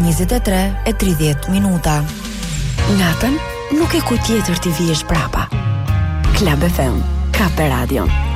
23:30. Natën nuk e ku tjetër t'i vihesh prapa. Club FM, Kape Radio.